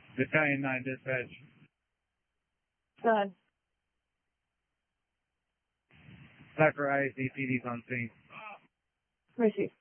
Battalion 9 dispatch. Go ahead. Cypher IAC PD's on scene. Receive.